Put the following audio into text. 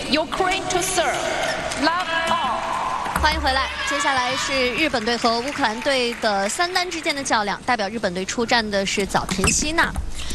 Ukraine to serve. Love all. 欢迎回来，接下来是日本队和乌克兰队的3单之间的较量，代表日本队出战的是早田希娜。